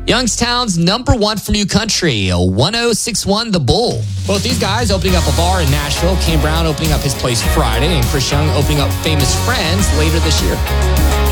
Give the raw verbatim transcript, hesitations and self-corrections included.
Youngstown's number one for New Country, one oh six one The Bull. Both these guys opening up a bar in Nashville. Kane Brown opening up his place Friday, and Chris Young opening up Famous Friends later this year.